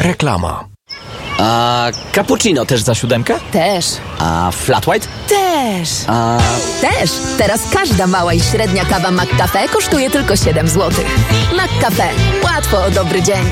Reklama. A cappuccino też za 7? Też. A flat white? Też. Też. Teraz każda mała i średnia kawa McCafe kosztuje tylko 7 zł. McCafe. Łatwo o dobry dzień.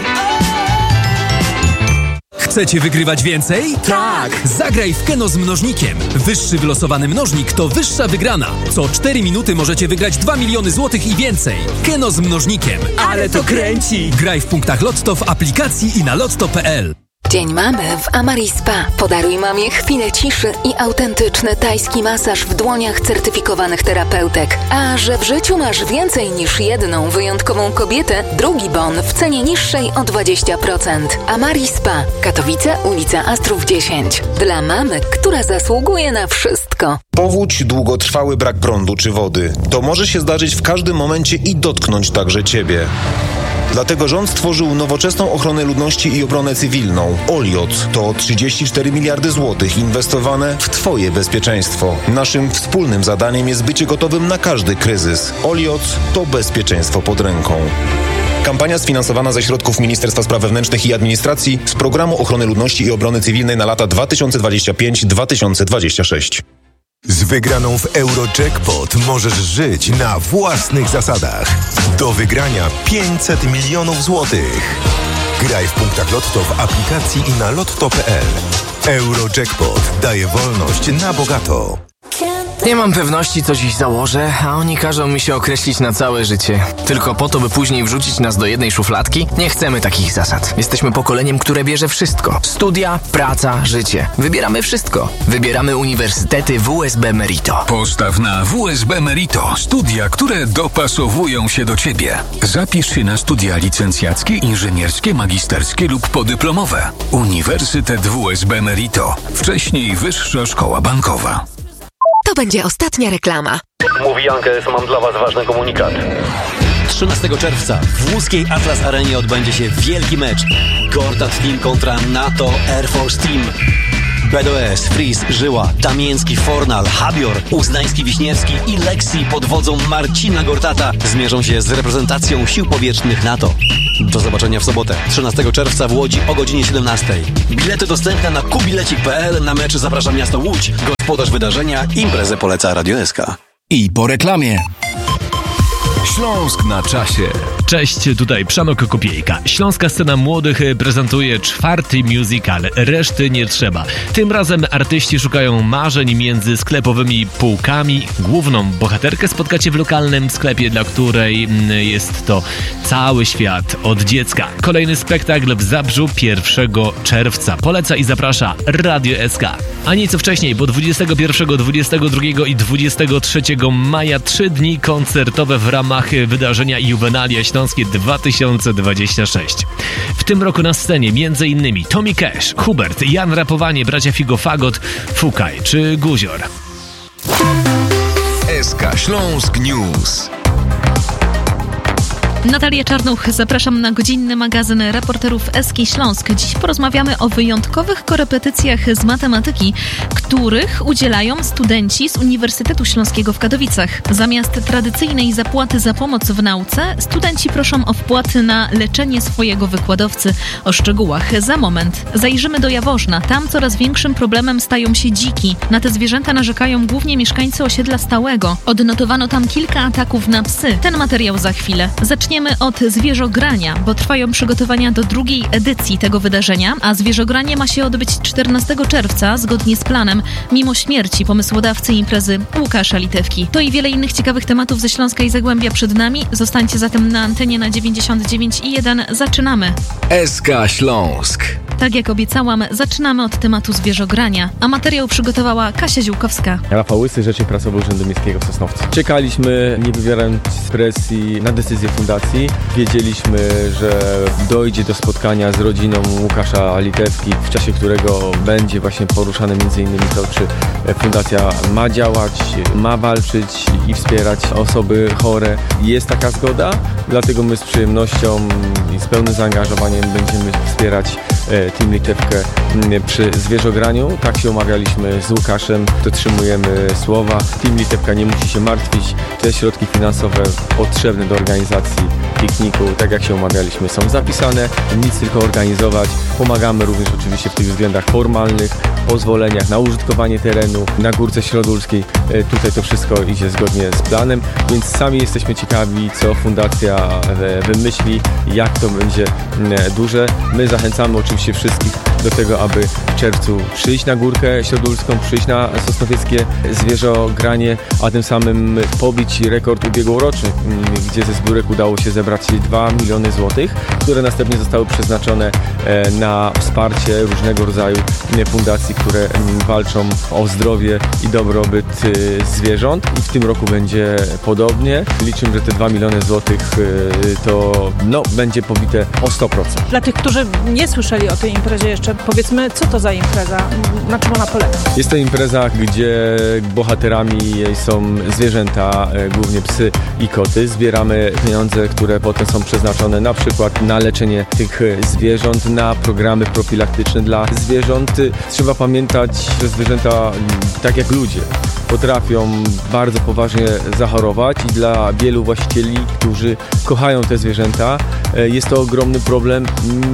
Chcecie wygrywać więcej? Tak! Zagraj w Keno z mnożnikiem. Wyższy wylosowany mnożnik to wyższa wygrana. Co 4 minuty możecie wygrać 2 miliony złotych i więcej. Keno z mnożnikiem. Ale to kręci! Graj w punktach Lotto w aplikacji i na lotto.pl. Dzień Mamy w Amari Spa. Podaruj mamie chwilę ciszy i autentyczny tajski masaż w dłoniach certyfikowanych terapeutek. A że w życiu masz więcej niż jedną wyjątkową kobietę, drugi bon w cenie niższej o 20%. Amari Spa. Katowice, ulica Astrów 10. Dla mamy, która zasługuje na wszystko. Powódź, długotrwały brak prądu czy wody. To może się zdarzyć w każdym momencie i dotknąć także Ciebie. Dlatego rząd stworzył nowoczesną ochronę ludności i obronę cywilną. OLIOT to 34 miliardy złotych inwestowane w Twoje bezpieczeństwo. Naszym wspólnym zadaniem jest bycie gotowym na każdy kryzys. OLIOT to bezpieczeństwo pod ręką. Kampania sfinansowana ze środków Ministerstwa Spraw Wewnętrznych i Administracji z Programu Ochrony Ludności i Obrony Cywilnej na lata 2025-2026. Z wygraną w Eurojackpot możesz żyć na własnych zasadach. Do wygrania 500 milionów złotych. Graj w punktach Lotto w aplikacji i na lotto.pl. Eurojackpot daje wolność na bogato. Nie mam pewności, co dziś założę, a oni każą mi się określić na całe życie. Tylko po to, by później wrzucić nas do jednej szufladki? Nie chcemy takich zasad. Jesteśmy pokoleniem, które bierze wszystko. Studia, praca, życie. Wybieramy wszystko. Wybieramy uniwersytety WSB Merito. Postaw na WSB Merito studia, które dopasowują się do Ciebie. Zapisz się na studia licencjackie, inżynierskie, magisterskie lub podyplomowe. Uniwersytet WSB Merito. Wcześniej Wyższa Szkoła Bankowa. To będzie ostatnia reklama. Mówi Jankes, mam dla Was ważny komunikat. 13 czerwca w łódzkiej Atlas Arenie odbędzie się wielki mecz. Gortat Team kontra NATO Air Force Team. BDS, Fris, Żyła, Damięcki, Fornal, Habior, Uznański, Wiśniewski i Lexi pod wodzą Marcina Gortata zmierzą się z reprezentacją sił powietrznych NATO. Do zobaczenia w sobotę, 13 czerwca w Łodzi o godzinie 17. Bilety dostępne na kubilecik.pl. Na mecz zaprasza miasto Łódź. Gospodarz wydarzenia, imprezę poleca Radio SK. I po reklamie. Śląsk na czasie. Cześć, tutaj Przanok Kopiejka. Śląska Scena Młodych prezentuje 4. musical Reszty nie trzeba. Tym razem artyści szukają marzeń między sklepowymi półkami. Główną bohaterkę spotkacie w lokalnym sklepie, dla której jest to cały świat od dziecka. Kolejny spektakl w Zabrzu 1 czerwca. Poleca i zaprasza Radio SK. A nieco wcześniej, bo 21, 22 i 23 maja 3 dni koncertowe w ramach wydarzenia Juwenalia Śląskie 2026. W tym roku na scenie m.in. Tommy Cash, Hubert, Jan Rapowanie, bracia Figo Fagot, Fukaj czy Guzior. SK Śląsk News. Natalia Czarnuch, zapraszam na godzinny magazyn reporterów Eski Śląsk. Dziś porozmawiamy o wyjątkowych korepetycjach z matematyki, których udzielają studenci z Uniwersytetu Śląskiego w Katowicach. Zamiast tradycyjnej zapłaty za pomoc w nauce, studenci proszą o wpłaty na leczenie swojego wykładowcy. O szczegółach za moment. Zajrzymy do Jaworzna. Tam coraz większym problemem stają się dziki. Na te zwierzęta narzekają głównie mieszkańcy osiedla stałego. Odnotowano tam kilka ataków na psy. Ten materiał za chwilę. Zaczniemy od zwierzogrania, bo trwają przygotowania do 2. edycji tego wydarzenia, a zwierzogranie ma się odbyć 14 czerwca zgodnie z planem, mimo śmierci pomysłodawcy imprezy Łukasza Litewki. To i wiele innych ciekawych tematów ze Śląska i Zagłębia przed nami. Zostańcie zatem na antenie na 99,1. Zaczynamy. SK Śląsk. Tak jak obiecałam, zaczynamy od tematu zwierzogrania, a materiał przygotowała Kasia Ziółkowska. Rafał Łysy, rzecznik prasowy Urzędu Miejskiego w Sosnowcu. Czekaliśmy, nie wywierając presji na decyzję fundacji. Wiedzieliśmy, że dojdzie do spotkania z rodziną Łukasza Litewki, w czasie którego będzie właśnie poruszane m.in. to, czy fundacja ma działać, ma walczyć i wspierać osoby chore. Jest taka zgoda, dlatego my z przyjemnością i z pełnym zaangażowaniem będziemy wspierać Team Litewkę przy zwierzograniu. Tak się umawialiśmy z Łukaszem, dotrzymujemy słowa. Team Litewka nie musi się martwić. Te środki finansowe potrzebne do organizacji pikniku, tak jak się umawialiśmy, są zapisane. Nic tylko organizować. Pomagamy również oczywiście w tych względach formalnych, pozwoleniach na użytkowanie terenu na Górce Śródulskiej. Tutaj to wszystko idzie zgodnie z planem, więc sami jesteśmy ciekawi, co fundacja wymyśli, jak to będzie duże. My zachęcamy oczywiście wszystkich do tego, aby w czerwcu przyjść na Górkę Śródulską, przyjść na Sosnowieckie Zwierzogranie, a tym samym pobić rekord ubiegłoroczny, gdzie ze zbiórek udało się zebrać 2 miliony złotych, które następnie zostały przeznaczone na wsparcie różnego rodzaju fundacji, które walczą o zdrowie i dobrobyt zwierząt, i w tym roku będzie podobnie. Liczymy, że te 2 miliony złotych to będzie pobite o 100%. Dla tych, którzy nie słyszeli o tej imprezie jeszcze, powiedzmy, co to za impreza, na czym ona polega? Jest to impreza, gdzie bohaterami jej są zwierzęta, głównie psy i koty. Zbieramy pieniądze, które potem są przeznaczone na przykład na leczenie tych zwierząt, na programy profilaktyczne dla zwierząt. Trzeba pamiętać, że zwierzęta, tak jak ludzie, potrafią bardzo poważnie zachorować i dla wielu właścicieli, którzy kochają te zwierzęta, jest to ogromny problem,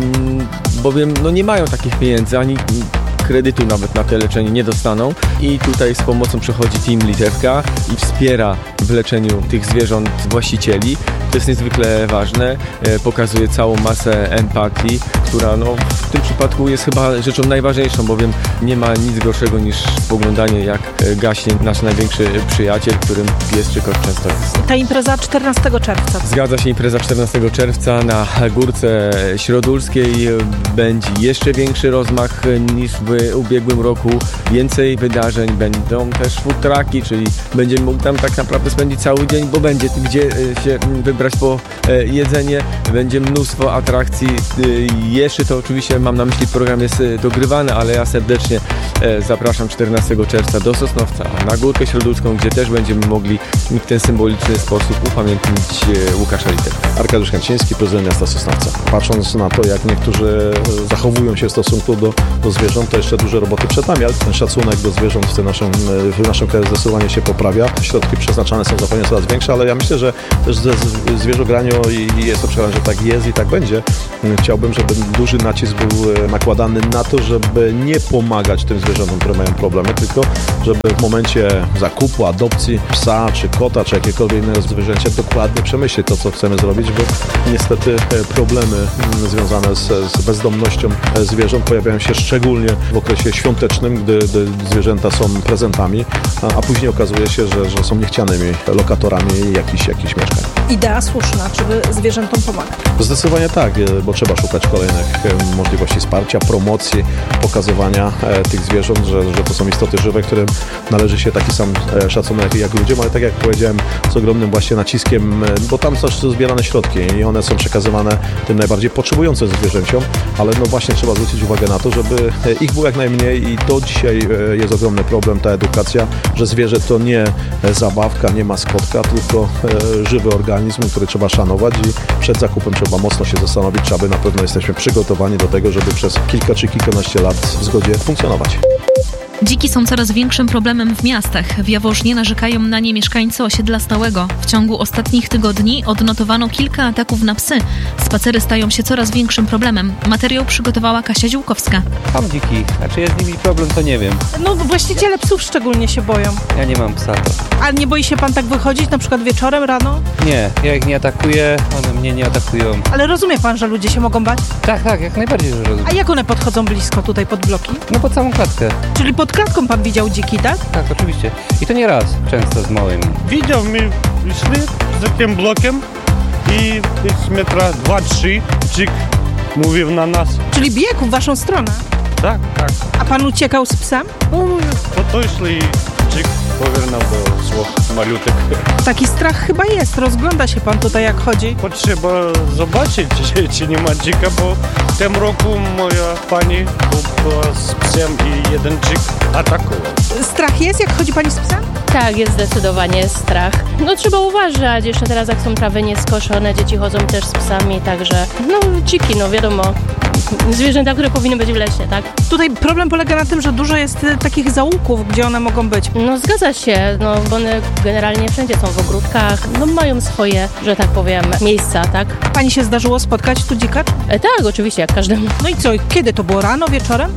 bowiem nie mają takich pieniędzy, ani kredytu nawet na te leczenie nie dostaną, i tutaj z pomocą przychodzi Team Litewka i wspiera w leczeniu tych zwierząt właścicieli. To jest niezwykle ważne, pokazuje całą masę empatii, która w tym przypadku jest chyba rzeczą najważniejszą, bowiem nie ma nic gorszego niż spoglądanie, jak gaśnie nasz największy przyjaciel, którym pies czy kot często jest. Ta impreza 14 czerwca. Zgadza się, impreza 14 czerwca na Górce Śródulskiej. Będzie jeszcze większy rozmach niż w ubiegłym roku. Więcej wydarzeń, będą też food trucki, czyli będziemy mogli tam tak naprawdę spędzić cały dzień, bo będzie gdzie się wybrać po jedzenie. Będzie mnóstwo atrakcji. Jeszcze to oczywiście, mam na myśli, program jest dogrywany, ale ja serdecznie zapraszam 14 czerwca do Sosnowca na Górkę Śródulską, gdzie też będziemy mogli w ten symboliczny sposób upamiętnić Łukasza Litewkę. Arkadiusz Kanciński, prezydent miasta Sosnowca. Patrząc na to, jak niektórzy zachowują się w stosunku do zwierząt, to jeszcze duże roboty przed nami, ale ten szacunek do zwierząt w naszym kraju zdecydowanie się poprawia. Środki przeznaczane są zapewne coraz większe, ale ja myślę, że też zwierzogranie, i jestem przekonany, że tak jest i tak będzie. Chciałbym, żeby duży nacisk był nakładany na to, żeby nie pomagać tym zwierzątom, które mają problemy, tylko żeby w momencie zakupu, adopcji psa, czy kota, czy jakiekolwiek innego zwierzęcia dokładnie przemyśleć to, co chcemy zrobić, bo niestety problemy związane z bezdomnością zwierząt pojawiają się szczególnie w okresie świątecznym, gdy zwierzęta są prezentami, a później okazuje się, że są niechcianymi lokatorami jakichś mieszkań. Idea słuszna, żeby zwierzętom pomagać. Zdecydowanie tak, bo trzeba szukać kolejnych możliwości wsparcia, promocji, pokazywania tych zwierząt, że to są istoty żywe, którym należy się taki sam szacunek jak ludziom, ale tak jak powiedziałem, z ogromnym właśnie naciskiem, bo tam są zbierane środki i one są przekazywane tym najbardziej potrzebującym zwierzęciom, ale właśnie trzeba zwrócić uwagę na to, żeby ich było jak najmniej, i to dzisiaj jest ogromny problem, ta edukacja, że zwierzę to nie zabawka, nie maskotka, tylko żywy organizm, który trzeba szanować, i przed zakupem trzeba mocno się zastanowić, czy aby na pewno jesteśmy przygotowani do tego, żeby przez kilka czy kilkanaście lat w zgodzie funkcjonować. Dziki są coraz większym problemem w miastach. W Jaworznie narzekają na nie mieszkańcy osiedla stałego. W ciągu ostatnich tygodni odnotowano kilka ataków na psy. Spacery stają się coraz większym problemem. Materiał przygotowała Kasia Ziółkowska. Mam dziki, a czy jest z nimi problem, to nie wiem. Właściciele psów szczególnie się boją. Ja nie mam psa. A nie boi się pan tak wychodzić, na przykład wieczorem, rano? Nie, ja ich nie atakuję, one mnie nie atakują. Ale rozumie pan, że ludzie się mogą bać? Tak, jak najbardziej, że rozumiem. A jak one podchodzą blisko tutaj pod bloki? Pod samą klatkę. Czyli pod klatką pan widział dziki, tak? Tak, oczywiście. I to nie raz, często z małymi. Widział, my szli za tym blokiem i z metra 2-3 dzik mówił na nas. Czyli biegł w waszą stronę? Tak. A pan uciekał z psem? To szli, dzik poвернął do słów malutek. Taki strach chyba jest, rozgląda się pan tutaj jak chodzi. Potrzeba zobaczyć, czy nie ma dzika, bo w tym roku moja pani była z psem i jeden dzik atakował. Strach jest, jak chodzi pani z psem? Tak, jest zdecydowanie strach. Trzeba uważać, jeszcze teraz jak są trawy nieskoszone, dzieci chodzą też z psami, także dziki, wiadomo, zwierzęta, które powinny być w lesie, tak? Tutaj problem polega na tym, że dużo jest takich zaułków, gdzie one mogą być. No zgadza się, no bo one generalnie wszędzie są w ogródkach, no mają swoje, że tak powiem, miejsca, tak? Pani się zdarzyło spotkać tu dzika? Tak, oczywiście, jak każdemu. No i co, kiedy to było? Rano, wieczorem?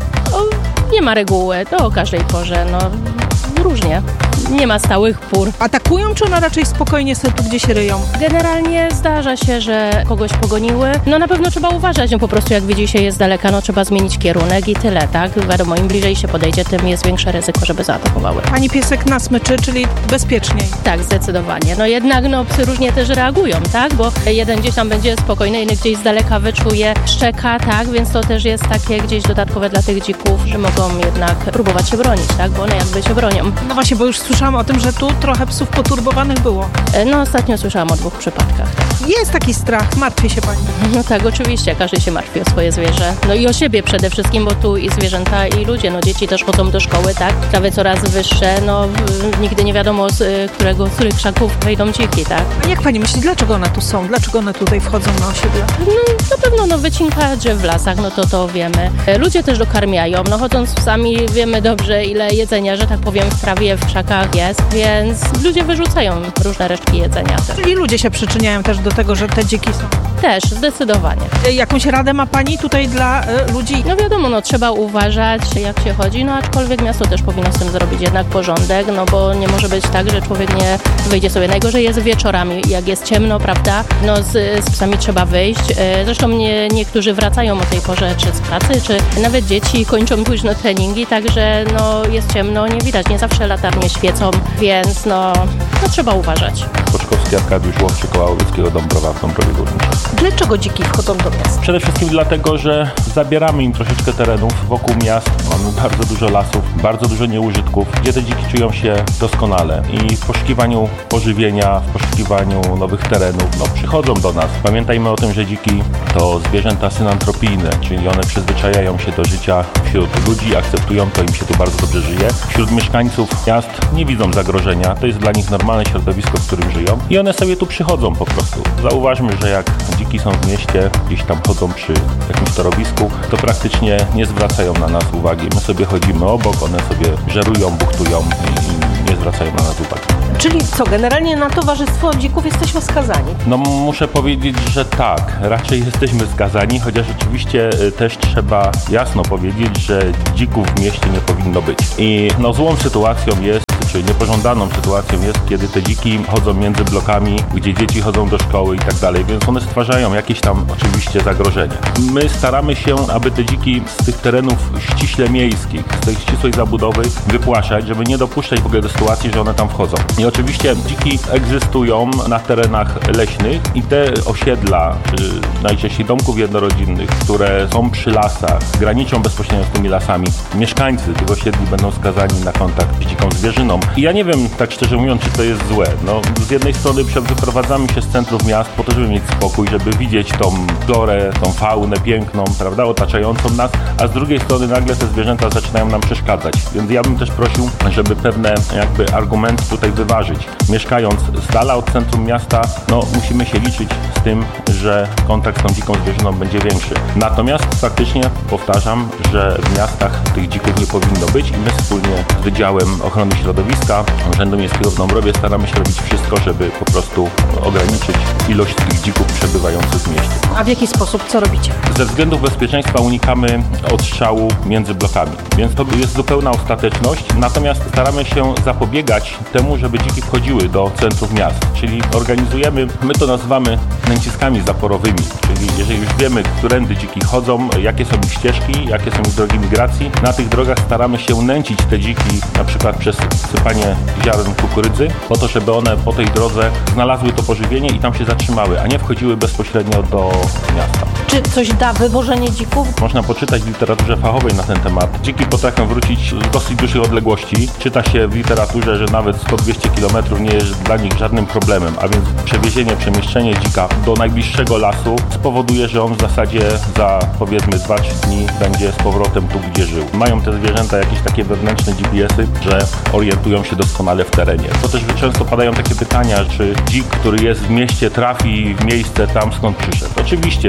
Nie ma reguły, to o każdej porze, no różnie. Nie ma stałych pór. Atakują, czy one raczej spokojnie sobie tu gdzieś ryją? Generalnie zdarza się, że kogoś pogoniły. No na pewno trzeba uważać, no po prostu jak widzi się je z daleka, no trzeba zmienić kierunek i tyle, tak? Wiadomo, im bliżej się podejdzie, tym jest większe ryzyko, żeby zaatakowały. Pani piesek na smyczy, czyli bezpieczniej. Tak, zdecydowanie. No jednak no psy różnie też reagują, tak? Bo jeden gdzieś tam będzie spokojny, inny gdzieś z daleka wyczuje, szczeka, tak? Więc to też jest takie gdzieś dodatkowe dla tych dzików, że mogą jednak próbować się bronić, tak? Bo one jakby się bronią. No właśnie, bo już słyszałam o tym, że tu trochę psów poturbowanych było. No ostatnio słyszałam o 2 przypadkach. Jest taki strach, martwi się pani. No tak, oczywiście, każdy się martwi o swoje zwierzę. No i o siebie przede wszystkim, bo tu i zwierzęta, i ludzie, no dzieci też chodzą do szkoły, tak? Trawy coraz wyższe, no nigdy nie wiadomo z których krzaków wejdą dziki, tak? A jak pani myśli, dlaczego one tu są? Dlaczego one tutaj wchodzą na osiedle? No na pewno wycinka drzew w lasach, no to wiemy. Ludzie też dokarmiają, no chodząc sami wiemy dobrze, ile jedzenia, że tak powiem, w trawie, w krzakach jest, więc ludzie wyrzucają różne resztki jedzenia. Czyli ludzie się przyczyniają też do tego, że te dziki są? Też, zdecydowanie. Jakąś radę ma pani tutaj dla ludzi? No wiadomo, no trzeba uważać, jak się chodzi, no aczkolwiek miasto też powinno z tym zrobić jednak porządek, no bo nie może być tak, że człowiek nie wyjdzie sobie. Najgorzej jest wieczorami, jak jest ciemno, prawda, no z psami trzeba wyjść. Zresztą niektórzy wracają o tej porze, czy z pracy, czy nawet dzieci kończą późno treningi, także no jest ciemno, nie widać, nie zawsze latarnie świecą, więc no trzeba uważać. Poczkowski Arkadiusz, Łowczy koło Ludzkiego Dąbrowa w Dąbrowie Górniczej. Dlaczego dziki wchodzą do miast? Przede wszystkim dlatego, że zabieramy im troszeczkę terenów wokół miast. Mamy bardzo dużo lasów, bardzo dużo nieużytków, gdzie te dziki czują się doskonale i w poszukiwaniu pożywienia, w poszukiwaniu nowych terenów, przychodzą do nas. Pamiętajmy o tym, że dziki to zwierzęta synantropijne, czyli one przyzwyczajają się do życia wśród ludzi, akceptują to, im się tu bardzo dobrze żyje. Wśród mieszkańców miast nie widzą zagrożenia, to jest dla nich normalne środowisko, w którym żyją i one sobie tu przychodzą po prostu. Zauważmy, że jak dziki są w mieście, gdzieś tam chodzą przy jakimś torowisku, to praktycznie nie zwracają na nas uwagi. My sobie chodzimy obok, one sobie żerują, buchtują i nie zwracają na nas uwagi. Czyli co, generalnie na towarzystwo dzików jesteśmy skazani? No muszę powiedzieć, że tak, raczej jesteśmy skazani, chociaż oczywiście też trzeba jasno powiedzieć, że dzików w mieście nie powinno być. I złą sytuacją jest, czy niepożądaną sytuacją jest, kiedy te dziki chodzą między blokami, gdzie dzieci chodzą do szkoły i tak dalej, więc one stwarzają jakieś tam oczywiście zagrożenie. My staramy się, aby te dziki z tych terenów ściśle miejskich, z tej ścisłej zabudowy wypłaszać, żeby nie dopuszczać w ogóle do sytuacji, że one tam wchodzą. I oczywiście dziki egzystują na terenach leśnych i te osiedla, czy najczęściej domków jednorodzinnych, które są przy lasach, graniczą bezpośrednio z tymi lasami, mieszkańcy tych osiedli będą skazani na kontakt z dziką zwierzyną. I ja nie wiem, tak szczerze mówiąc, czy to jest złe. Z jednej strony wyprowadzamy się z centrów miast po to, żeby mieć spokój, żeby widzieć tą florę, tą faunę piękną, prawda, otaczającą nas, a z drugiej strony nagle te zwierzęta zaczynają nam przeszkadzać. Więc ja bym też prosił, żeby pewne argumenty tutaj wyważyć. Mieszkając z dala od centrum miasta, musimy się liczyć z tym, że kontakt z tą dziką zwierzyną będzie większy. Natomiast faktycznie powtarzam, że w miastach tych dzików nie powinno być i my wspólnie z Wydziałem Ochrony Środowiska Urzędu Miejskiego w Dąbrowie staramy się robić wszystko, żeby po prostu ograniczyć ilość tych dzików przebywających w mieście. A w jaki sposób? Co robicie? Ze względów bezpieczeństwa unikamy odstrzału między blokami, więc to jest zupełna ostateczność. Natomiast staramy się zapobiegać temu, żeby dziki wchodziły do centrów miast, czyli organizujemy, my to nazywamy nęciskami zaporowymi, czyli jeżeli już wiemy, którędy dziki chodzą, jakie są ich ścieżki, jakie są ich drogi migracji, na tych drogach staramy się nęcić te dziki, na przykład przez sypanie ziaren kukurydzy, po to, żeby one po tej drodze znalazły to pożywienie i tam się zatrzymały, a nie wchodziły bezpośrednio do miasta. Czy coś da wywożenie dzików? Można poczytać w literaturze fachowej na ten temat. Dziki potrafią wrócić z dosyć dużych odległości. Czyta się w literaturze, że nawet 100-200 km nie jest dla nich żadnym problemem, a więc przemieszczenie dzika do najbliższego lasu spowoduje, że on w zasadzie za powiedzmy 2-3 dni będzie z powrotem tu, gdzie żył. Mają te zwierzęta jakieś takie wewnętrzne GPS-y, że orientują się doskonale w terenie. To też często padają takie pytania, czy dzik, który jest w mieście, trafi w miejsce tam, skąd przyszedł. Oczywiście, proszę Państwa,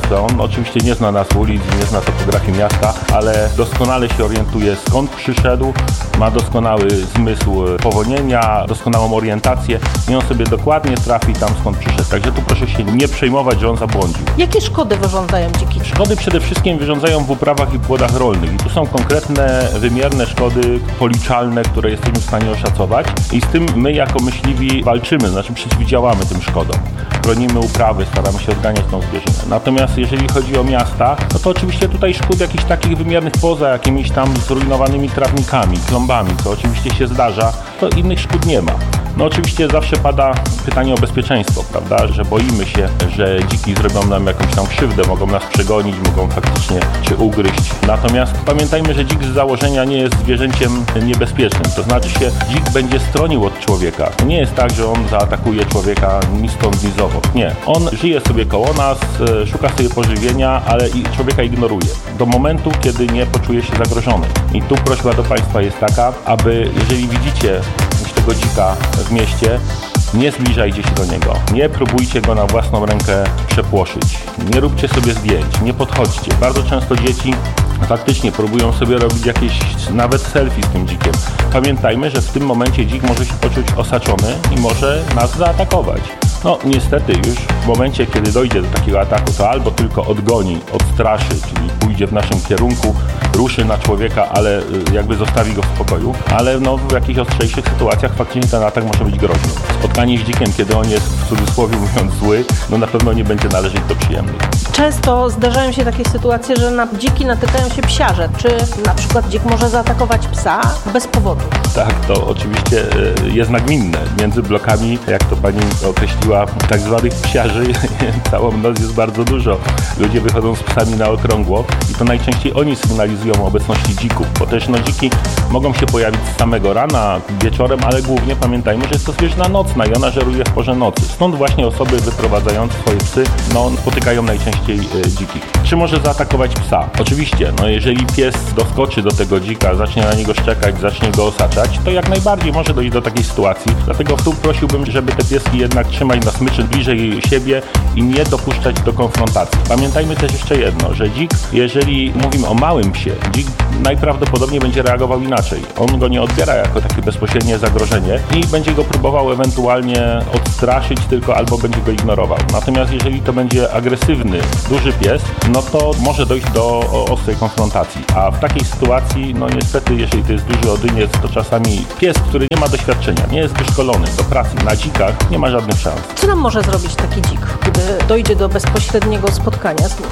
często. On oczywiście nie zna nas ulic, nie zna topografii miasta, ale doskonale się orientuje, skąd przyszedł, ma doskonały zmysł powonienia, doskonałą orientację i on sobie dokładnie trafi tam, skąd przyszedł. Także tu proszę się nie przejmować, że on zabłądził. Jakie szkody wyrządzają dziki? Szkody przede wszystkim wyrządzają w uprawach i płodach rolnych. I tu są konkretne, wymierne szkody policzalne, które jesteśmy w stanie oszacować i z tym my jako myśliwi walczymy, znaczy przeciwdziałamy tym szkodom. Chronimy uprawy, staramy się odganiać tą zwierzynę. Natomiast jeżeli chodzi o miasta, no to oczywiście tutaj szkód jakichś takich wymiernych poza jakimiś tam zrujnowanymi trawnikami, klombami, co oczywiście się zdarza, to innych szkód nie ma. No oczywiście zawsze pada pytanie o bezpieczeństwo, prawda, że boimy się, że dziki zrobią nam jakąś tam krzywdę, mogą nas przegonić, mogą faktycznie czy ugryźć. Natomiast pamiętajmy, że dzik z założenia nie jest zwierzęciem niebezpiecznym, to znaczy się dzik będzie stronił od człowieka. To nie jest tak, że on zaatakuje człowieka ni stąd, ni zowąd. Nie. On żyje sobie koło nas, szuka sobie pożywienia, ale i człowieka ignoruje. Do momentu, kiedy nie poczuje się zagrożony. I tu prośba do Państwa jest taka, aby jeżeli widzicie tego dzika w mieście, nie zbliżajcie się do niego. Nie próbujcie go na własną rękę przepłoszyć. Nie róbcie sobie zdjęć, nie podchodźcie. Bardzo często dzieci faktycznie próbują sobie robić jakieś nawet selfie z tym dzikiem. Pamiętajmy, że w tym momencie dzik może się poczuć osaczony i może nas zaatakować. No niestety już w momencie, kiedy dojdzie do takiego ataku, to albo tylko odgoni, odstraszy, czyli pójdzie w naszym kierunku, ruszy na człowieka, ale jakby zostawi go w spokoju, ale no w jakichś ostrzejszych sytuacjach faktycznie ten atak może być groźny. Spotkanie z dzikiem, kiedy on jest w cudzysłowie mówiąc zły, no na pewno nie będzie należeć do przyjemnych. Często zdarzają się takie sytuacje, że na dziki natykają się psiarze. Czy na przykład dzik może zaatakować psa bez powodu? Tak, to oczywiście jest nagminne. Między blokami, jak to pani określiła, tak zwanych psiarzy, całą noc jest bardzo dużo. Ludzie wychodzą z psami na okrągło i to najczęściej oni sygnalizują o obecności dzików, bo też no, dziki mogą się pojawić z samego rana, wieczorem, ale głównie pamiętajmy, że jest to zwierzyna nocna i ona żeruje w porze nocy. Stąd właśnie osoby wyprowadzające swoje psy spotykają najczęściej dzikich. Czy może zaatakować psa? Oczywiście, jeżeli pies doskoczy do tego dzika, zacznie na niego szczekać, zacznie go osaczać, to jak najbardziej może dojść do takiej sytuacji. Dlatego tu prosiłbym, żeby te pieski jednak trzymać na smyczy bliżej siebie i nie dopuszczać do konfrontacji. Pamiętajmy też jeszcze jedno, że dzik, jeżeli mówimy o małym psie, dzik najprawdopodobniej będzie reagował inaczej. On go nie odbiera jako takie bezpośrednie zagrożenie i będzie go próbował ewentualnie odstraszyć tylko albo będzie go ignorował. Natomiast jeżeli to będzie agresywny, duży pies, no to może dojść do ostrej konfrontacji. A w takiej sytuacji, niestety, jeżeli to jest duży odyniec, to czasami pies, który nie ma doświadczenia, nie jest wyszkolony do pracy na dzikach, nie ma żadnych szans. Co nam może zrobić taki dzik, gdy dojdzie do bezpośredniego spotkania z nim?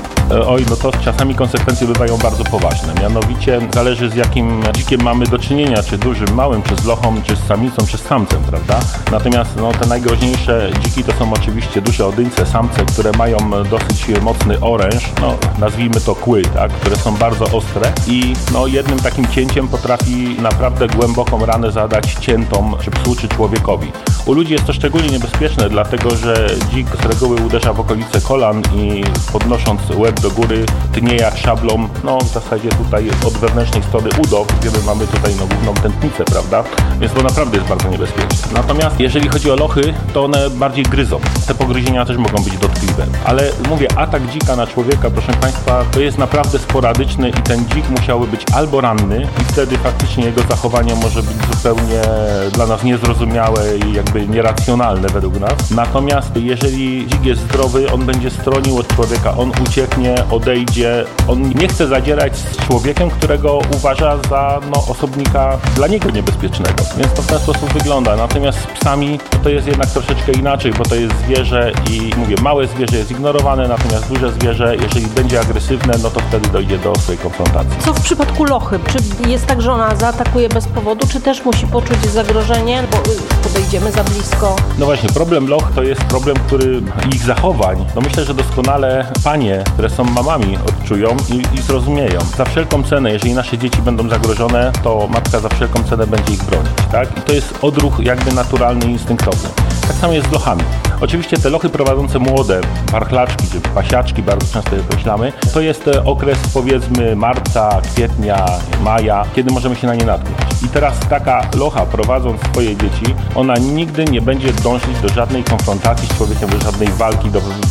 To czasami konsekwencje bywają bardzo poważne. Mianowicie zależy, z jakim dzikiem mamy do czynienia, czy dużym, małym, czy z lochą, czy z samicą, czy z samcem, prawda? Natomiast te najgroźniejsze dziki to są oczywiście duże odyńce, samce, które mają dosyć mocny oręż, nazwijmy to kły, tak? Które są bardzo ostre i jednym takim cięciem potrafi naprawdę głęboką ranę zadać ciętom, czy psu, czy człowiekowi. U ludzi jest to szczególnie niebezpieczne, dlatego że dzik z reguły uderza w okolice kolan i podnosząc łeb do góry tnie jak szablą, w zasadzie tutaj od wewnętrznej strony udo, wiemy, mamy tutaj główną tętnicę, prawda? Więc to naprawdę jest bardzo niebezpieczne. Natomiast jeżeli chodzi o lochy, to one bardziej gryzą. Te pogryzienia też mogą być dotkliwe. Ale mówię, atak dzika na człowieka, proszę Państwa, to jest naprawdę sporadyczny i ten dzik musiałby być albo ranny i wtedy faktycznie jego zachowanie może być zupełnie dla nas niezrozumiałe i jakby nieracjonalne według nas. Natomiast jeżeli dzik jest zdrowy, on będzie stronił od człowieka, on ucieknie, odejdzie, on nie chce zadzierać z człowiekiem, którego uważa za osobnika dla niego niebezpiecznego. Więc to w ten sposób wygląda. Natomiast z psami to jest jednak troszeczkę inaczej, bo to jest zwierzę i mówię, małe zwierzę jest ignorowane, natomiast duże zwierzę, jeżeli będzie agresywne, to wtedy dojdzie do ostrej konfrontacji. Co w przypadku lochy? Czy jest tak, że ona zaatakuje bez powodu, czy też musi poczuć zagrożenie, bo podejdziemy za blisko? No właśnie, problem loch to jest problem, który ich zachowań, myślę, że doskonale panie, które są mamami, odczują i zrozumieją. Za wszelką cenę, jeżeli nasze dzieci będą zagrożone, to matka za wszelką cenę będzie ich bronić, tak? I to jest odruch jakby naturalny i instynktowny. Tak samo jest z lochami. Oczywiście te lochy prowadzące młode, warchlaczki czy pasiaczki, bardzo często je określamy, to jest okres powiedzmy marca, kwietnia, maja, kiedy możemy się na nie natknąć. I teraz taka locha prowadząc swoje dzieci, ona nigdy nie będzie dążyć do żadnej konfrontacji z człowiekiem, do żadnej walki,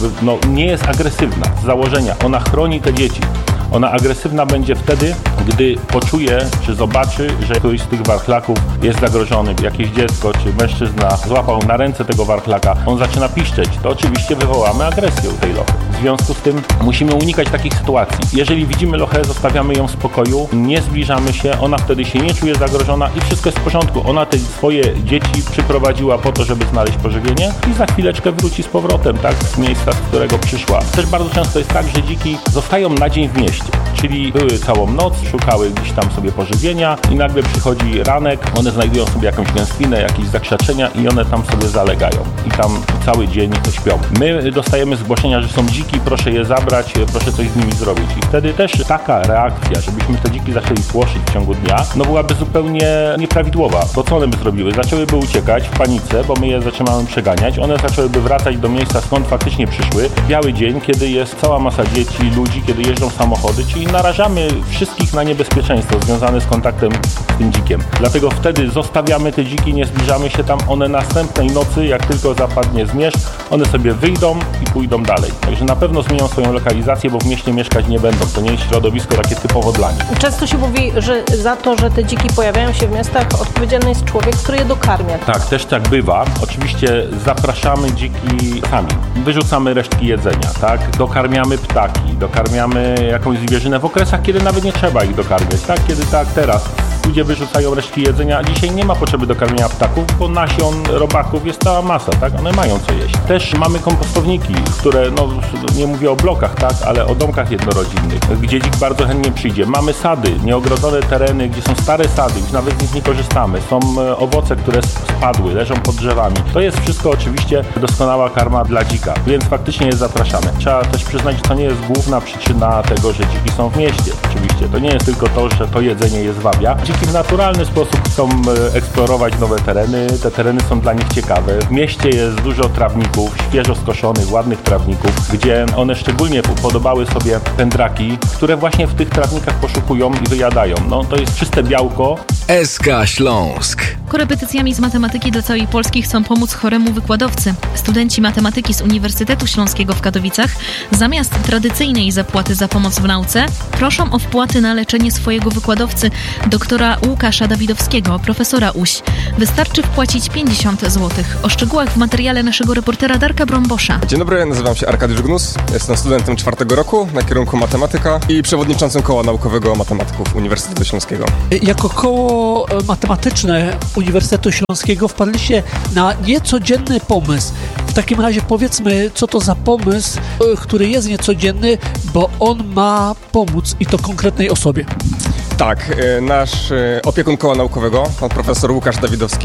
nie jest agresywna z założenia, ona chroni te dzieci. Ona agresywna będzie wtedy, gdy poczuje, czy zobaczy, że któryś z tych warchlaków jest zagrożony. Jakieś dziecko, czy mężczyzna złapał na ręce tego warchlaka, on zaczyna piszczeć. To oczywiście wywołamy agresję u tej lochy. W związku z tym musimy unikać takich sytuacji. Jeżeli widzimy lochę, zostawiamy ją w spokoju, nie zbliżamy się, ona wtedy się nie czuje zagrożona i wszystko jest w porządku. Ona te swoje dzieci przyprowadziła po to, żeby znaleźć pożywienie i za chwileczkę wróci z powrotem, tak, z miejsca, z którego przyszła. Też bardzo często jest tak, że dziki zostają na dzień w mieście. Czyli były całą noc, szukały gdzieś tam sobie pożywienia i nagle przychodzi ranek, one znajdują sobie jakąś gęstwinę, jakieś zakrzaczenia i one tam sobie zalegają i tam cały dzień śpią. My dostajemy zgłoszenia, że są dziki, proszę je zabrać, proszę coś z nimi zrobić. I wtedy też taka reakcja, żebyśmy te dziki zaczęli płoszyć w ciągu dnia, byłaby zupełnie nieprawidłowa. To co one by zrobiły? Zaczęłyby uciekać w panice, bo my je zaczynamy przeganiać, one zaczęłyby wracać do miejsca, skąd faktycznie przyszły. Biały dzień, kiedy jest cała masa dzieci, ludzi, kiedy jeżdżą samochody, czyli narażamy wszystkich na niebezpieczeństwo związane z kontaktem z tym dzikiem. Dlatego wtedy zostawiamy te dziki, nie zbliżamy się tam, one następnej nocy, jak tylko zapadnie zmierzch, one sobie wyjdą i pójdą dalej. Także na pewno zmienią swoją lokalizację, bo w mieście mieszkać nie będą. To nie jest środowisko takie typowo dla nich. Często się mówi, że za to, że te dziki pojawiają się w miastach, odpowiedzialny jest człowiek, który je dokarmia. Tak, też tak bywa. Oczywiście zapraszamy dziki sami. Wyrzucamy resztki jedzenia, tak? Dokarmiamy ptaki, dokarmiamy jakąś zwierzynę w okresach, kiedy nawet nie trzeba ich dokarmiać, tak? Kiedy tak teraz ludzie wyrzucają resztki jedzenia, a dzisiaj nie ma potrzeby dokarmienia ptaków, bo nasion robaków jest cała masa, tak? One mają co jeść. Też mamy kompostowniki, które, nie mówię o blokach, tak? Ale o domkach jednorodzinnych, gdzie dzik bardzo chętnie przyjdzie. Mamy sady, nieogrodzone tereny, gdzie są stare sady, już nawet z nich nie korzystamy. Są owoce, które spadły, leżą pod drzewami. To jest wszystko oczywiście doskonała karma dla dzika, więc faktycznie je zapraszamy. Trzeba też przyznać, że to nie jest główna przyczyna tego, że dziki są w mieście. Oczywiście to nie jest tylko to, że to jedzenie je zwabia. Dziki w naturalny sposób chcą eksplorować nowe tereny. Te tereny są dla nich ciekawe. W mieście jest dużo trawników, świeżo skoszonych, ładnych trawników, gdzie one szczególnie podobały sobie pędraki, które właśnie w tych trawnikach poszukują i wyjadają. To jest czyste białko. SK Śląsk. Korepetycjami z matematyki dla całej Polski chcą pomóc choremu wykładowcy. Studenci matematyki z Uniwersytetu Śląskiego w Katowicach zamiast tradycyjnej zapłaty za pomoc w nauce proszą o wpłaty na leczenie swojego wykładowcy, doktora Łukasza Dawidowskiego, profesora UŚ. Wystarczy wpłacić 50 zł. O szczegółach w materiale naszego reportera Darka Brąbosza. Dzień dobry, nazywam się Arkadiusz Gnus, jestem studentem 4. roku na kierunku matematyka i przewodniczącym Koła Naukowego Matematyków Uniwersytetu Śląskiego. Jako koło matematyczne Uniwersytetu Śląskiego wpadliście na niecodzienny pomysł. W takim razie powiedzmy, co to za pomysł, który jest niecodzienny, bo on ma pomóc i to konkretnej osobie. Tak, nasz opiekun Koła Naukowego, pan profesor Łukasz Dawidowski,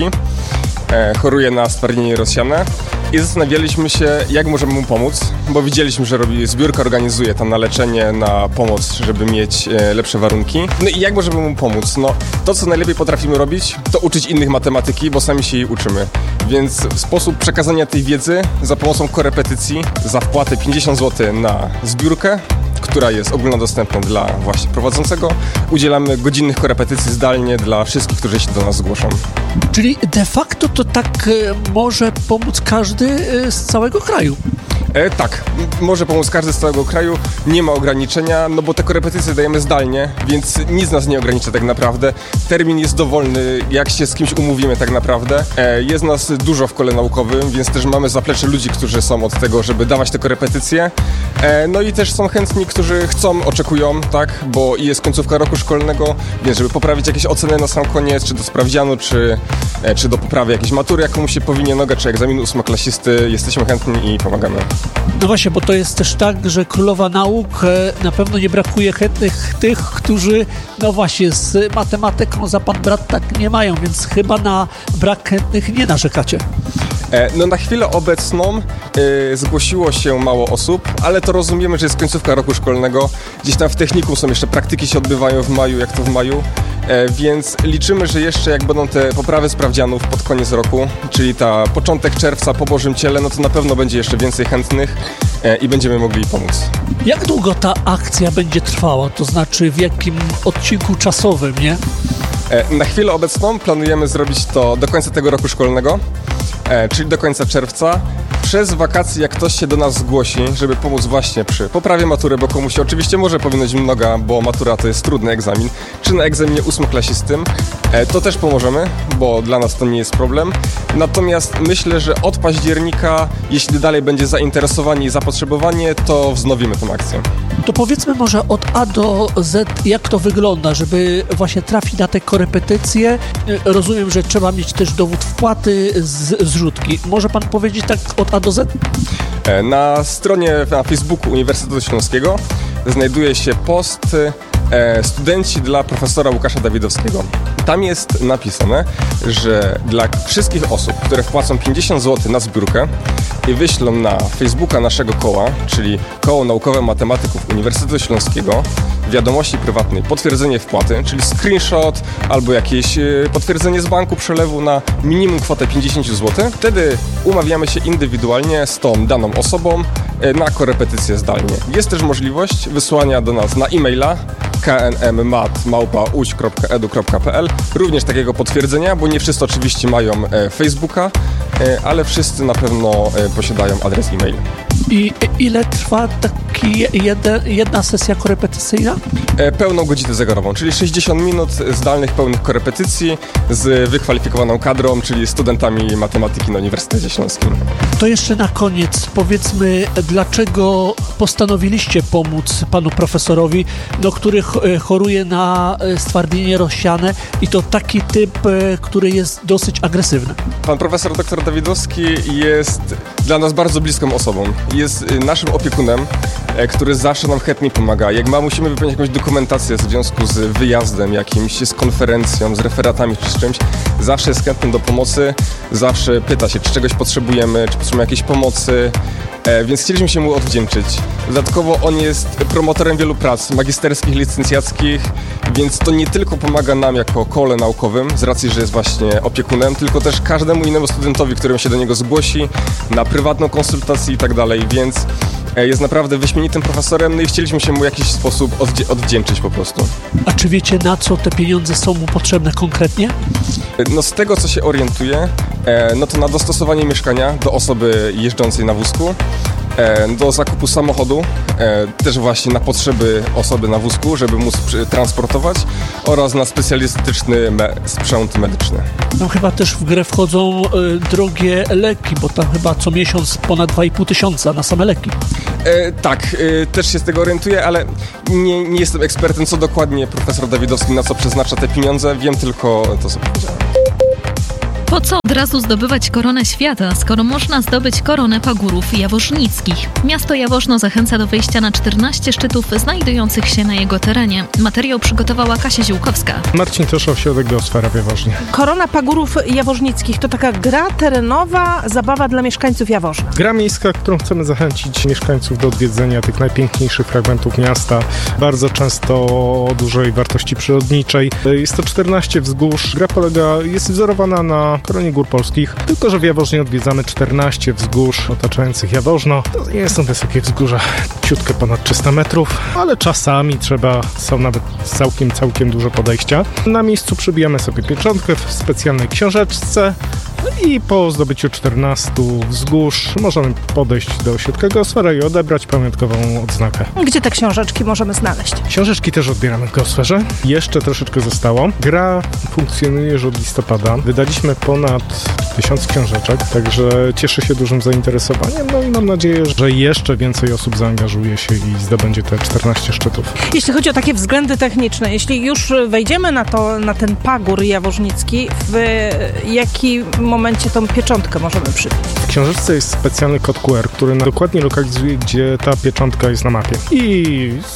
choruje na stwardnienie rozsiane i zastanawialiśmy się, jak możemy mu pomóc, bo widzieliśmy, że robi zbiórkę, organizuje tam na leczenie, na pomoc, żeby mieć lepsze warunki. No i jak możemy mu pomóc? To, co najlepiej potrafimy robić, to uczyć innych matematyki, bo sami się jej uczymy. Więc sposób przekazania tej wiedzy za pomocą korepetycji, za wpłatę 50 zł na zbiórkę, która jest ogólnodostępna dla właśnie prowadzącego. Udzielamy godzinnych korepetycji zdalnie dla wszystkich, którzy się do nas zgłoszą. Czyli de facto to tak może pomóc każdy z całego kraju? Tak, może pomóc każdy z całego kraju, nie ma ograniczenia, bo te korepetycje dajemy zdalnie, więc nic nas nie ogranicza tak naprawdę. Termin jest dowolny, jak się z kimś umówimy tak naprawdę. Jest nas dużo w kole naukowym, więc też mamy zaplecze ludzi, którzy są od tego, żeby dawać te korepetycje. No i też są chętni, którzy chcą, oczekują, tak, bo jest końcówka roku szkolnego, więc żeby poprawić jakieś oceny na sam koniec, czy do sprawdzianu, czy do poprawy jakiejś matury, jak komuś się powinien nogę, czy egzaminu ósmoklasisty, jesteśmy chętni i pomagamy. No właśnie, bo to jest też tak, że królowa nauk, na pewno nie brakuje chętnych tych, którzy no właśnie z matematyką za pan brat tak nie mają, więc chyba na brak chętnych nie narzekacie. No na chwilę obecną zgłosiło się mało osób, ale to rozumiemy, że jest końcówka roku szkolnego. Gdzieś tam w technikum są jeszcze praktyki, się odbywają w maju, jak to w maju. więc liczymy, że jeszcze jak będą te poprawy sprawdzianów pod koniec roku, czyli początek czerwca po Bożym Ciele, no to na pewno będzie jeszcze więcej chętnych i będziemy mogli pomóc. Jak długo ta akcja będzie trwała? To znaczy w jakim odcinku czasowym, nie? Na chwilę obecną planujemy zrobić to do końca tego roku szkolnego, czyli do końca czerwca. Przez wakacje, jak ktoś się do nas zgłosi, żeby pomóc właśnie przy poprawie matury, bo komuś się oczywiście może powinność noga, bo matura to jest trudny egzamin, czy na egzaminie 8-klasistym, to też pomożemy, bo dla nas to nie jest problem. Natomiast myślę, że od października, jeśli dalej będzie zainteresowanie i zapotrzebowanie, to wznowimy tę akcję. To powiedzmy może od A do Z, jak to wygląda, żeby właśnie trafić na te korepetycje. Rozumiem, że trzeba mieć też dowód wpłaty z zrzutki. Może pan powiedzieć tak od A do Z? Na stronie na Facebooku Uniwersytetu Śląskiego znajduje się post Studenci dla profesora Łukasza Dawidowskiego. Tam jest napisane, że dla wszystkich osób, które wpłacą 50 zł na zbiórkę i wyślą na Facebooka naszego koła, czyli Koło Naukowe Matematyków Uniwersytetu Śląskiego, wiadomości prywatnej potwierdzenie wpłaty, czyli screenshot albo jakieś potwierdzenie z banku przelewu na minimum kwotę 50 zł, wtedy umawiamy się indywidualnie z tą daną osobą na korepetycję zdalnie. Jest też możliwość wysłania do nas na e-maila knmmat@uć.edu.pl również takiego potwierdzenia, bo nie wszyscy oczywiście mają Facebooka, ale wszyscy na pewno posiadają adres e-mail. I ile trwa jedna sesja korepetycyjna? Pełną godzinę zegarową, czyli 60 minut zdalnych, pełnych korepetycji z wykwalifikowaną kadrą, czyli studentami matematyki na Uniwersytecie Śląskim. To jeszcze na koniec powiedzmy, dlaczego postanowiliście pomóc panu profesorowi, który choruje na stwardnienie rozsiane i to taki typ, który jest dosyć agresywny. Pan profesor dr Dawidowski jest dla nas bardzo bliską osobą. Jest naszym opiekunem, który zawsze nam chętnie pomaga. Jak musimy wypełnić jakąś dokumentację w związku z wyjazdem jakimś, z konferencją, z referatami czy z czymś, zawsze jest chętny do pomocy, zawsze pyta się, czy czegoś potrzebujemy, czy potrzebujemy jakiejś pomocy, więc chcieliśmy się mu odwdzięczyć. Dodatkowo on jest promotorem wielu prac magisterskich, licencjackich, więc to nie tylko pomaga nam jako kole naukowym, z racji, że jest właśnie opiekunem, tylko też każdemu innemu studentowi, którym się do niego zgłosi, na prywatną konsultację i tak dalej, więc jest naprawdę wyśmienitym profesorem, no i chcieliśmy się mu w jakiś sposób odwdzięczyć po prostu. A czy wiecie, na co te pieniądze są mu potrzebne konkretnie? No z tego, co się orientuję, no to na dostosowanie mieszkania do osoby jeżdżącej na wózku, do zakupu samochodu, też właśnie na potrzeby osoby na wózku, żeby móc transportować, oraz na specjalistyczny sprzęt medyczny. Tam chyba też w grę wchodzą drogie leki, bo tam chyba co miesiąc ponad 2,5 tysiąca na same leki. Tak, też się z tego orientuję, ale nie jestem ekspertem, co dokładnie profesor Dawidowski na co przeznacza te pieniądze, wiem tylko to, co powiedziałem. Po co od razu zdobywać koronę świata, skoro można zdobyć koronę pagórów jaworznickich? Miasto Jaworzno zachęca do wejścia na 14 szczytów znajdujących się na jego terenie. Materiał przygotowała Kasia Ziółkowska. Marcin Tosza, Ośrodek Geosfera w Jaworznie. Korona pagórów jaworznickich to taka gra terenowa, zabawa dla mieszkańców Jaworzna. Gra miejska, którą chcemy zachęcić mieszkańców do odwiedzenia tych najpiękniejszych fragmentów miasta, bardzo często o dużej wartości przyrodniczej. Jest to 14 wzgórz. Gra jest wzorowana na koronie gór polskich, tylko że w Jaworznie odwiedzamy 14 wzgórz otaczających Jaworzno. To nie są wysokie wzgórza, ciutkę ponad 300 metrów, ale czasami są nawet całkiem duże podejścia. Na miejscu przybijamy sobie pieczątkę w specjalnej książeczce i po zdobyciu 14 wzgórz możemy podejść do ośrodka Geosfera i odebrać pamiątkową odznakę. Gdzie te książeczki możemy znaleźć? Książeczki też odbieramy w Geosferze. Jeszcze troszeczkę zostało. Gra funkcjonuje już od listopada. Wydaliśmy ponad 1000 książeczek, także cieszy się dużym zainteresowaniem, no i mam nadzieję, że jeszcze więcej osób zaangażuje się i zdobędzie te 14 szczytów. Jeśli chodzi o takie względy techniczne, jeśli już wejdziemy na ten pagór jaworznicki, w jakim momencie tą pieczątkę możemy przybić? W książeczce jest specjalny kod QR, który dokładnie lokalizuje, gdzie ta pieczątka jest na mapie. I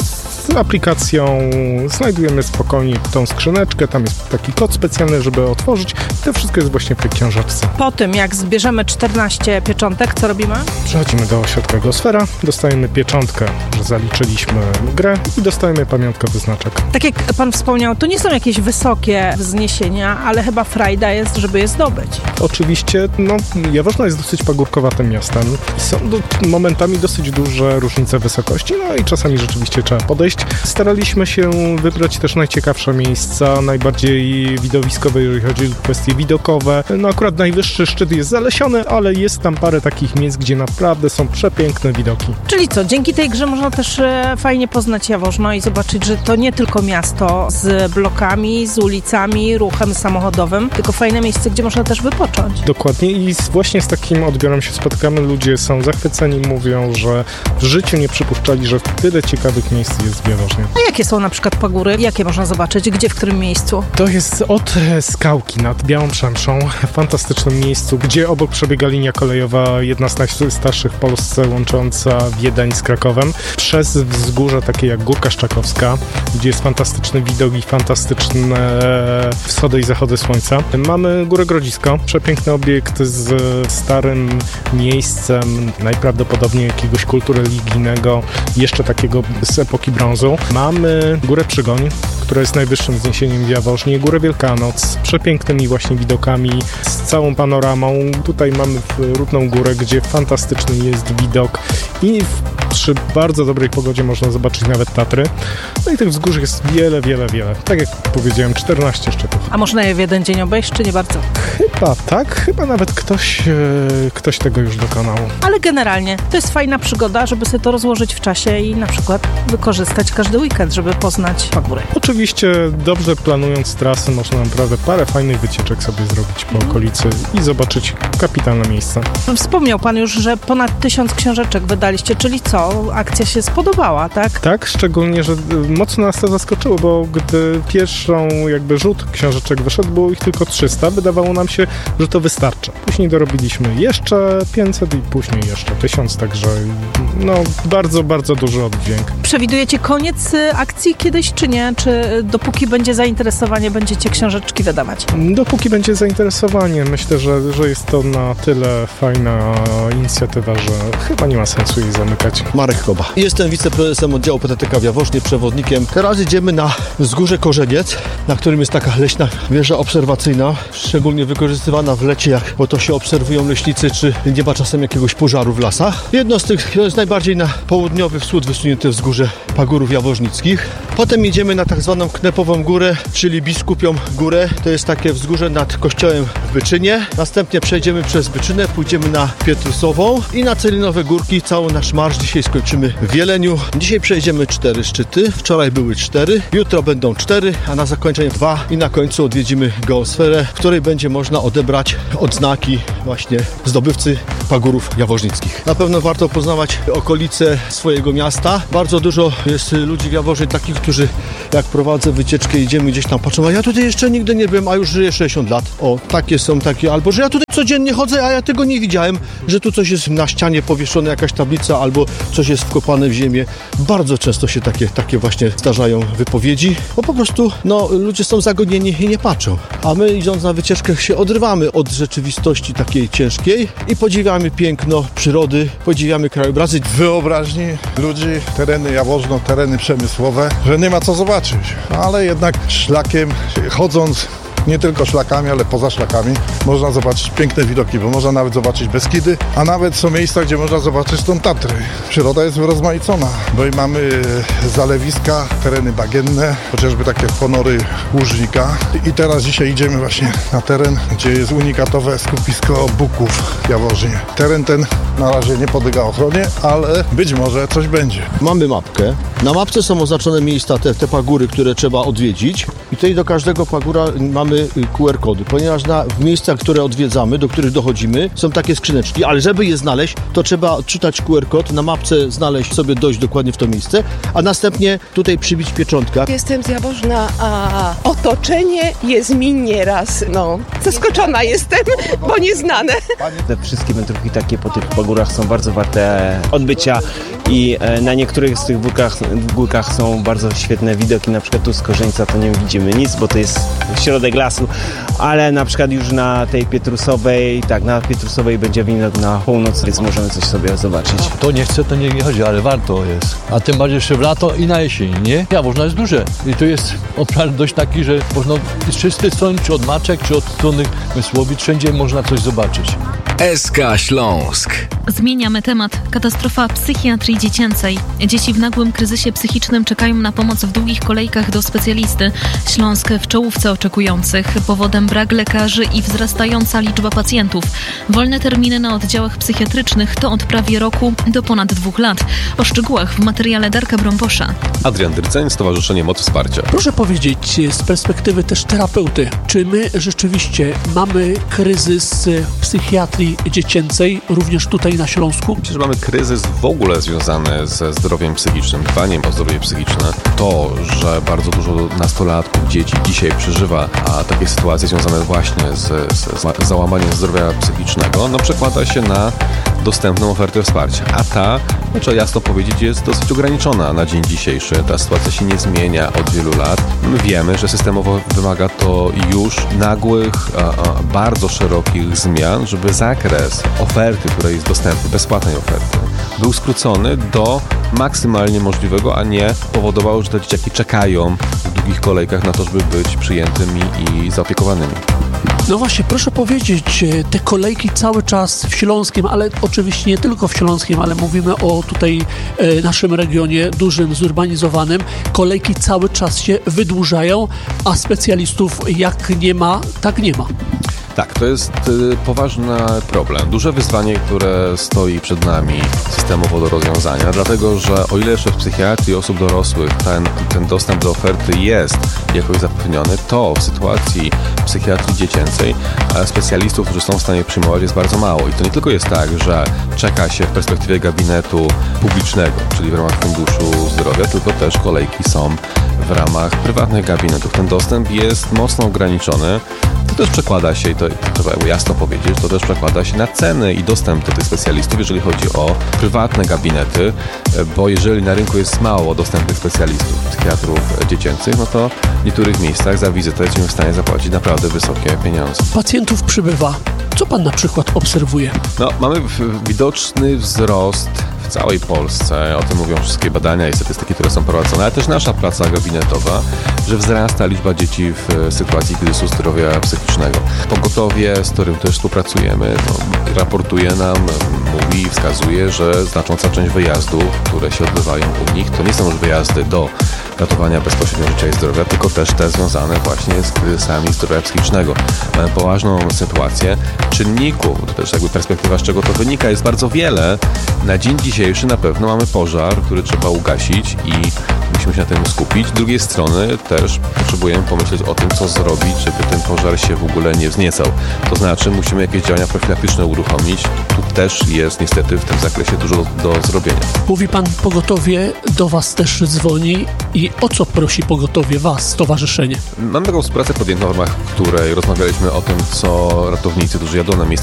Z aplikacją znajdujemy spokojnie tą skrzyneczkę, tam jest taki kod specjalny, żeby otworzyć. To wszystko jest właśnie w tej książeczce. Po tym, jak zbierzemy 14 pieczątek, co robimy? Przechodzimy do ośrodka Geosfera, dostajemy pieczątkę, że zaliczyliśmy grę i dostajemy pamiątkowy znaczek. Tak jak pan wspomniał, to nie są jakieś wysokie wzniesienia, ale chyba frajda jest, żeby je zdobyć. Oczywiście, Jaworzno jest dosyć pagórkowatym miastem i są momentami dosyć duże różnice wysokości, i czasami rzeczywiście trzeba podejść. Staraliśmy się wybrać też najciekawsze miejsca, najbardziej widowiskowe, jeżeli chodzi o kwestie widokowe. Akurat najwyższy szczyt jest zalesiony, ale jest tam parę takich miejsc, gdzie naprawdę są przepiękne widoki. Czyli co, dzięki tej grze można też fajnie poznać Jaworzno i zobaczyć, że to nie tylko miasto z blokami, z ulicami, ruchem samochodowym, tylko fajne miejsce, gdzie można też wypocząć. Dokładnie i właśnie z takim odbiorem się spotykamy. Ludzie są zachwyceni, mówią, że w życiu nie przypuszczali, że tyle ciekawych miejsc jest w Jaworznie. A jakie są na przykład pagóry? Jakie można zobaczyć? Gdzie, w którym miejscu? To jest od Skałki nad Białą Przemszą, w fantastycznym miejscu, gdzie obok przebiega linia kolejowa, jedna z najstarszych w Polsce, łącząca Wiedeń z Krakowem, przez wzgórze takie jak Górka Szczakowska, gdzie jest fantastyczny widok i fantastyczne wschody i zachody słońca. Mamy Górę Grodzisko, przepiękny obiekt z starym miejscem, najprawdopodobniej jakiegoś kultu religijnego, jeszcze takiego z epoki brązu. Mamy Górę Przygoń, która jest najwyższym wzniesieniem w Jaworznie, Górę Wielkanoc z przepięknymi właśnie widokami, z całą panoramą. Tutaj mamy Rudną Górę, gdzie fantastyczny jest widok i przy bardzo dobrej pogodzie można zobaczyć nawet Tatry. No i tych wzgórz jest wiele. Tak jak powiedziałem, 14 szczytów. A można je w jeden dzień obejść, czy nie bardzo? Chyba tak, chyba nawet ktoś tego już dokonał. Ale generalnie to jest fajna przygoda, żeby sobie to rozłożyć w czasie i na przykład wykorzystać każdy weekend, żeby poznać pagóry. Oczywiście dobrze planując trasy można naprawdę parę fajnych wycieczek sobie zrobić po okolicy i zobaczyć kapitalne miejsca. Wspomniał pan już, że ponad 1000 książeczek wydaliście, czyli co? Akcja się spodobała, tak? Tak, szczególnie, że mocno nas to zaskoczyło, bo gdy pierwszą rzut książeczek wyszedł, było ich tylko 300, wydawało nam się, że to wystarczy. Później dorobiliśmy jeszcze 500 i później jeszcze 1000, także bardzo, bardzo duży oddźwięk. Przewidujecie koniec akcji kiedyś, czy nie? Czy dopóki będzie zainteresowanie, będziecie książeczki wydawać? Dopóki będzie zainteresowanie. Myślę, że jest to na tyle fajna inicjatywa, że chyba nie ma sensu jej zamykać. Marek Koba. Jestem wiceprezesem oddziału PTTK w Jaworznie, przewodnikiem. Teraz jedziemy na wzgórze Korzeniec, na którym jest taka leśna wieża obserwacyjna, szczególnie wykorzystywana w lecie, bo to się obserwują leśnicy, czy nie ma czasem jakiegoś pożaru w lasach. Jedno z tych, to jest najbardziej na południowy wschód wysunięte wzgórze Pagórów Jaworznickich. Potem jedziemy na tak zwaną Knepową Górę, czyli Biskupią Górę. To jest takie wzgórze nad kościołem w Byczynie. Następnie przejdziemy przez Byczynę, pójdziemy na Pietrusową i na Celinowe Górki. Cały nasz marsz dzisiaj skończymy w Jeleniu. Dzisiaj przejdziemy 4 szczyty. Wczoraj były 4, jutro będą 4, a na zakończenie 2 i na końcu odwiedzimy geosferę, w której będzie można odebrać odznaki właśnie zdobywcy Pagórów Jaworznickich. Na pewno warto poznawać okolice swojego miasta. Bardzo dużo jest ludzi w Jaworznie takich, którzy jak prowadzę wycieczkę, idziemy gdzieś tam, patrzą, a ja tutaj jeszcze nigdy nie byłem, a już żyję 60 lat. O, takie są takie, albo że ja tutaj codziennie chodzę, a ja tego nie widziałem, że tu coś jest na ścianie powieszone, jakaś tablica, albo coś jest wkopane w ziemię. Bardzo często się takie właśnie zdarzają wypowiedzi, bo po prostu ludzie są zagonieni i nie patrzą. A my, idąc na wycieczkę, się odrywamy od rzeczywistości takiej ciężkiej i podziwiamy piękno przyrody, podziwiamy krajobrazy. Wyobraźni ludzi, tereny Jaworzno, tereny przemysłowe, że nie ma co zobaczyć, ale jednak szlakiem, chodząc nie tylko szlakami, ale poza szlakami można zobaczyć piękne widoki, bo można nawet zobaczyć Beskidy, a nawet są miejsca, gdzie można zobaczyć tą Tatry. Przyroda jest urozmaicona, bo i mamy zalewiska, tereny bagienne, chociażby takie ponory Łużnika. I teraz dzisiaj idziemy właśnie na teren, gdzie jest unikatowe skupisko buków w Jaworznie. Teren ten na razie nie podlega ochronie, ale być może coś będzie. Mamy mapkę. Na mapce są oznaczone miejsca, te pagóry, które trzeba odwiedzić. I tutaj do każdego pagóra mamy mamy QR-kody, ponieważ w miejscach, które odwiedzamy, do których dochodzimy, są takie skrzyneczki, ale żeby je znaleźć, to trzeba odczytać QR-kod, na mapce znaleźć sobie, dojść dokładnie w to miejsce, a następnie tutaj przybić pieczątkę. Jestem z Jaworzna, a otoczenie jest mi nieraz, zaskoczona jestem, bo nieznane. Te wszystkie wędrówki takie po tych pagórach są bardzo warte odbycia i na niektórych z tych górkach są bardzo świetne widoki, na przykład tu z Korzeńca to nie widzimy nic, bo to jest środek lasu, ale na przykład już na tej Pietrusowej, na Pietrusowej będzie widok na północ, więc możemy coś sobie zobaczyć. To nie chce, to nie chodzi, ale warto jest. A tym bardziej jeszcze w lato i na jesień, nie? Jaworzno jest duże i to jest obszar dość taki, że można z czystej strony, czy od Maczek, czy od strony Mysłowic, wszędzie można coś zobaczyć. SK Śląsk. Zmieniamy temat. Katastrofa psychiatrii dziecięcej. Dzieci w nagłym kryzysie psychicznym czekają na pomoc w długich kolejkach do specjalisty. Śląsk w czołówce oczekujących. Powodem brak lekarzy i wzrastająca liczba pacjentów. Wolne terminy na oddziałach psychiatrycznych to od prawie roku do ponad 2 lat. O szczegółach w materiale Darka Brąposza. Adrian Dyrceń, Stowarzyszenie Moc Wsparcia. Proszę powiedzieć z perspektywy też terapeuty, czy my rzeczywiście mamy kryzys psychiatrii dziecięcej również tutaj na Śląsku? Myślę, że mamy kryzys w ogóle związany ze zdrowiem psychicznym, dbaniem o zdrowie psychiczne. To, że bardzo dużo nastolatków, dzieci dzisiaj przeżywa takie sytuacje związane właśnie z załamaniem zdrowia psychicznego, przekłada się na dostępną ofertę wsparcia. A ta, trzeba jasno powiedzieć, jest dosyć ograniczona na dzień dzisiejszy. Ta sytuacja się nie zmienia od wielu lat. My wiemy, że systemowo wymaga to już nagłych, bardzo szerokich zmian, żeby zakres oferty, która jest dostępna, bezpłatnej oferty, był skrócony do maksymalnie możliwego, a nie powodował, że te dzieciaki czekają w długich kolejkach na to, żeby być przyjętymi i zaopiekowanymi. No właśnie, proszę powiedzieć, te kolejki cały czas w Śląskiem, ale oczywiście nie tylko w Śląskim, ale mówimy o tutaj naszym regionie dużym, zurbanizowanym. Kolejki cały czas się wydłużają, a specjalistów jak nie ma, tak nie ma. Tak, to jest poważny problem. Duże wyzwanie, które stoi przed nami systemowo do rozwiązania, dlatego że o ile jeszcze w psychiatrii osób dorosłych ten dostęp do oferty jest jakoś zapewniony, to w sytuacji psychiatrii dziecięcej specjalistów, którzy są w stanie przyjmować, jest bardzo mało. I to nie tylko jest tak, że czeka się w perspektywie gabinetu publicznego, czyli w ramach Funduszu Zdrowia, tylko też kolejki są w ramach prywatnych gabinetów. Ten dostęp jest mocno ograniczony. To też przekłada się, i to trzeba jasno powiedzieć, to też przekłada się na ceny i dostęp do tych specjalistów, jeżeli chodzi o prywatne gabinety, bo jeżeli na rynku jest mało dostępnych specjalistów, psychiatrów dziecięcych, to w niektórych miejscach za wizytę jesteśmy w stanie zapłacić naprawdę wysokie pieniądze. Pacjentów przybywa. Co pan na przykład obserwuje? Mamy widoczny wzrost w całej Polsce, o tym mówią wszystkie badania i statystyki, które są prowadzone, ale też nasza praca gabinetowa, że wzrasta liczba dzieci w sytuacji kryzysu zdrowia psychicznego. Pogotowie, z którym też współpracujemy, raportuje nam, mówi i wskazuje, że znacząca część wyjazdów, które się odbywają u nich, to nie są już wyjazdy do ratowania bezpośrednio życia i zdrowia, tylko też te związane właśnie z kryzysami zdrowia psychicznego. Mamy poważną sytuację. Czynników, to też perspektywa, z czego to wynika, jest bardzo wiele. Na dzień dzisiejszy na pewno mamy pożar, który trzeba ugasić i musimy się na tym skupić. Z drugiej strony też potrzebujemy pomyśleć o tym, co zrobić, żeby ten pożar się w ogóle nie wzniecał. To znaczy musimy jakieś działania profilaktyczne uruchomić. Tu też jest niestety w tym zakresie dużo do zrobienia. Mówi pan, pogotowie do was też dzwoni i o co prosi pogotowie was, stowarzyszenie? Mamy taką współpracę podjętą w ramach której rozmawialiśmy o tym, co ratownicy, którzy jadą na miejsce